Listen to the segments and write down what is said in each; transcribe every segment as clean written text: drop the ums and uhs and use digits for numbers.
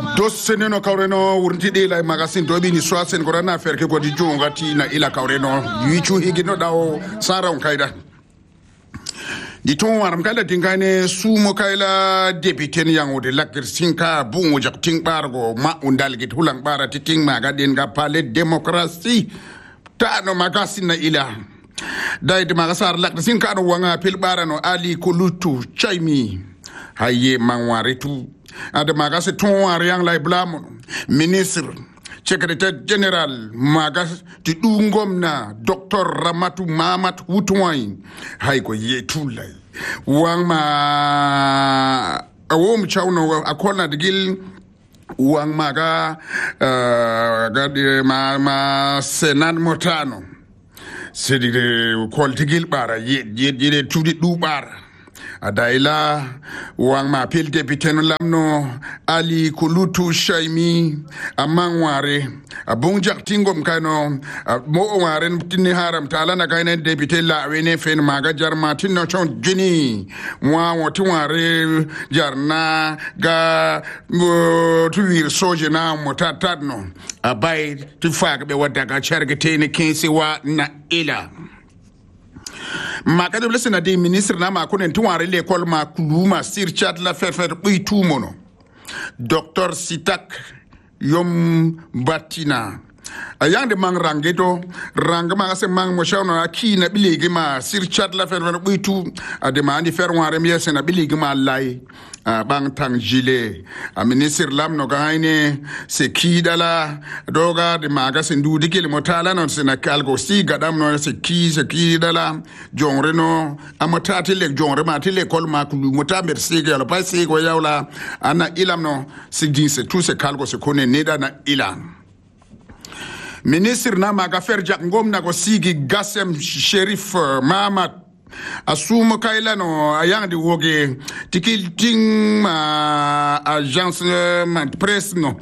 dos seneno kawreno wurntidi lay magasin to bini swasen ko rana ferke ko di jongati na ila kawreno yichu higino dawo saraw kayda di ton waram kala dingane sumo kayla député yango de lakir sinka bungo jak ting bargo ma undal git hulang bara ting maga den ga palais démocratie ta no magasin na ila dai de magasar lakir sinka no wanga pil bara no ali kulutu chaimi haye mangwaritu ada magase ton yang lay blam ministre secrétaire général magas ti dungom na docteur Ramatu Mamat Wutwai hay ko yetulay wang ma awom chawno akona digil wang maga gadi ma senan motano sedi koltigil bara yede tudi du bara adaila wang ma pil député no lamno ali kulutu shaimi amangware abunjak tingom kano mo waren tinni haram tala na kayne député la wene fen maga jar martin no chon jini mwa woti ware jarna ga tuwir soje na motatadno abay tifak be wadaka chargete ne kinsi wa na ila makade blessena de ministre na makonen tuware l'école ma kuluma sir chat la fer buitu mono docteur Sitak yom batina ayande mang rangeto rang ma se mang mo shawno akina biligi ma sir chat la fer buitu adema andi fer ware mi sena biligi ma lay bang tang jile a ministre lam no gaine se kidala doga de maga se ndudi kele motala no se na kalgo si gadam no se kidala jonre no amotati le jonre ma tele kol ma ku motaber se ga la pasi ko yawla ana ilam no se din se tout se kalgo se kone neda na ilan ministre na maga fer jak ngom na ko sigi gasem sheriff Mamat asumo kayla no ayang di woge tikil ting ma agence presse no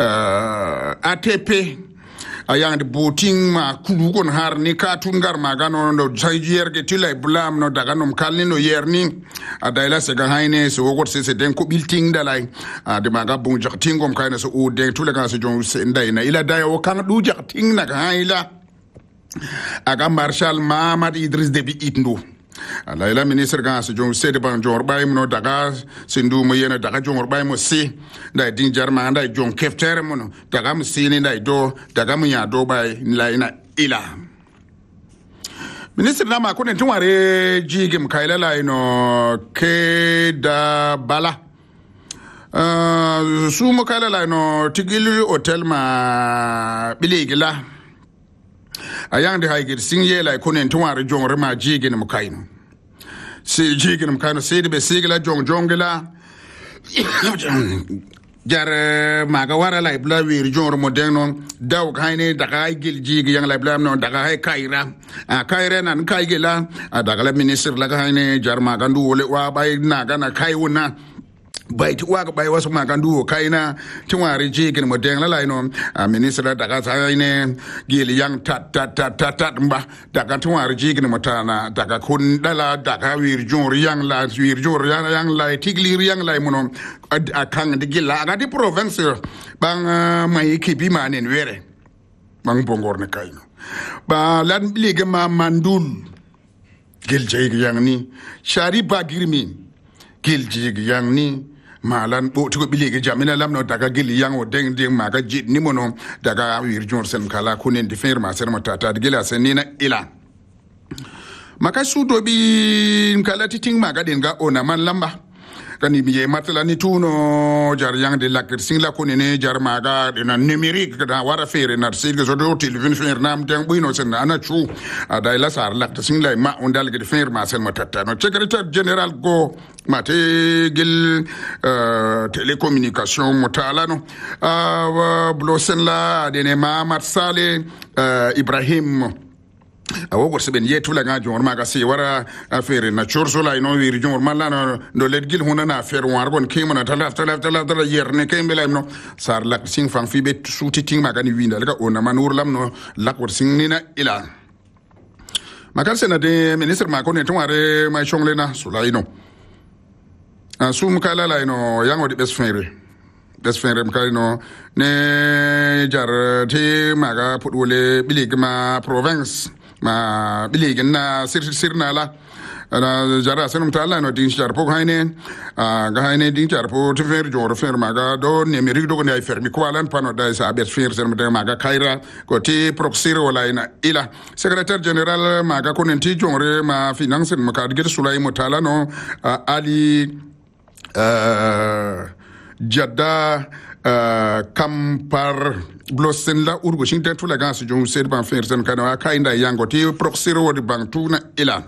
ATP ayang di boting ma kulu kon har ni ka tungar magano no jajier ge tilay blam no daga no kalni no yerni adayla se ga hayne so wogot se den ko bilting dalay de maga bon jak tingom kayna so o den tule kan se jon se nday na ila dayo kan du jak ting na hayla aga marshal Mahamad Idris Deby Itno ala ministre gan se jong sede ban jor bay mo daga sindu mo yena daga jor bay mo si da din jarma da jong keftere mo daga mo si ni da do daga mo ya do bay la ina ila ministre na ma ko ne tunware jigim kayla la ino ke da bala su mo kayla la ino tigili hotel ma biligila ayang de haygir singye la ko ne tunware jongre ma jigin mo kayno si jigin mo kayno sede be sigla jongela jar maga wara la bla wir jongro mo dengno daw kayne daga gil jigi yang la bla no daga hay kayra nan kaygela daga la ministre la kayne jar maga ndu wole wa bay naga na kaywuna bayt waga bay wasu magandu kayna tiwari jigin mo deng la no ministre daga sayne gil yang tat mba daga tiwari jigin mo tana daga kun dala daga wir jor yang la tigli yang la mono akang de gilla aga di province bang mai kibi manen were bang bongor ne kayno ba lan liga ma mandul gil jigi yang ni shari bagirmi gil jigi yang ni malan bo to bilege jamina lamno daga gili yango deng maga jit ni mono daga wir jor sen kala kunen di firma sen mata gila sen ni na ila maka sudo bi kala titing maga den ga ona man lamba kani biye matala ni tuno jar yang de lakir singla kunene jar maga na numérique da wara fere na silge so do television fer nam den buino sen ana chu ada ila sar lakta singla ma on dal ge fer ma sen matata no secrétaire général go mate gil télécommunication motala no blosen la dene Mamat Saleh Ibrahim awo se ben yetu la ngajo on maga si wara affaire na chorso la ino wir jor mala no let gil huna na affaire war gon kimo na tala yerne kembela no sar lak sing fang fi bet suti ting maga ni winda la on man urlam no lak wor sing ni na ila makal sena de ministre ma ko ne to ware ma chongle na sulaino sum kala la ino yango de bes fere bes fere mkalino ne jar ti maga pudwole bilig ma province ma bilig na sirna la ana jara senum tala no din jar po haine ga haine din jar po te fer jor fer maga do ne meri do ne fer mi kwalan pano da sa bet fer sen maga kaira ko ti proxir wala ila secrétaire général maga ko nenti jongre ma finance ma ka digir sulay mutala no ali jadda kampar blosen la urgo shinten tula gansi jom sed ban fer sen kana kainda yango ti proxir wodi bantuna ila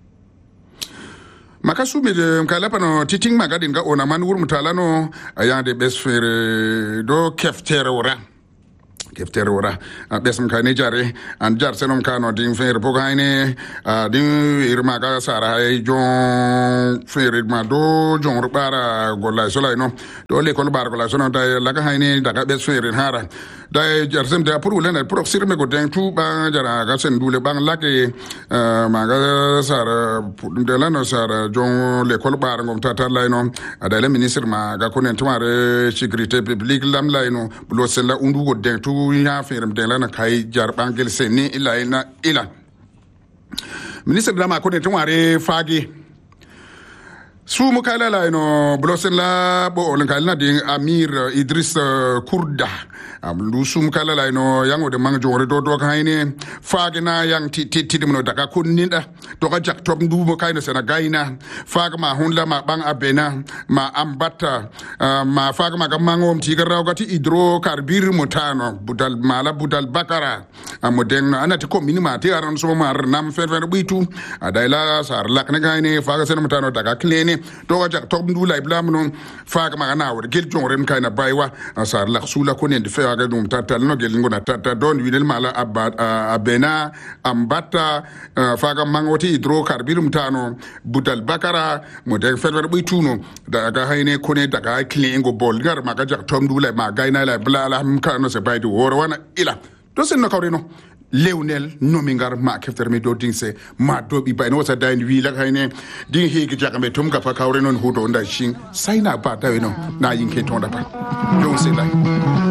makasu me kala pano titing magadin ga ona man wur mutala no ayande bes fere do keftere wora besam kane jare an jar senom kano din fere bogaine din irma ga sara ay jon fere ma do jon rubara golla solay no do le kol bar golla sono da la ga hayne daga bes fere hara da jar sem da pour lena pour sirme go den tu ba jara ga sen dule bang lake ma ga sara de la no sara jon le kol bar ngom tata lay no ada le ministre ma ga konen tumare sécurité publique lam lay no blo sen la undu go den tu ya ferem de lana kai jar bangel seni ila ministre dama ko ne tumare fagi su mukala la no blosen la bo olen kalna ding Amir Idris Kurda lu su mukala la no yango de mang jore do kaine fagi na yang ti mo daga kunninda to ga jak top ndu mo kaine sena gaina fagi ma hunla ma bang abena ma ambata ma fagi ma gamangom ti garaw ti hydro carbure mutano budal bakara amodeng anati ko minima ti aran so mar nam fer bitu adaila sar lakne gaine fagi sena mutano daga klene to ga jak top ndu lay blam non fagi ma na wor gel jonren kaina baywa sar lak sula ko ne de fe aga dum tatal no gel ngona tata don winel mala abena ambata faga mangoti hydrocarbure mutano budal bakara mo de fer bitu no daga hayne ko ne daga klingo bol gar maga jak tom dule ma gayna la blala mkano se baydu wor wana ila to sen no kawreno Leonel nomingar ma kefter me do dingse ma do bi bayno sa dain wi la hayne ding hegi jakame tum ga fa kawreno hoto nda shin sayna ba taweno na yinke tonda pa do se la